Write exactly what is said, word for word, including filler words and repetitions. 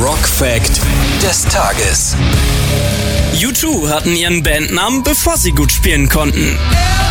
Rock Fact des Tages. U zwei hatten ihren Bandnamen, bevor sie gut spielen konnten.